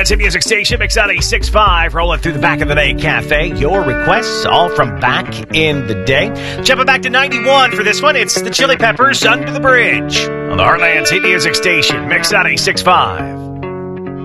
Heartland's hit music station, Mix 96.5, rolling through the Back of the Day Cafe. Your requests, all from back in the day. Jumping back to 91 for this one, it's the Chili Peppers, Under the Bridge, on the Heartland's hit music station, Mix 96.5.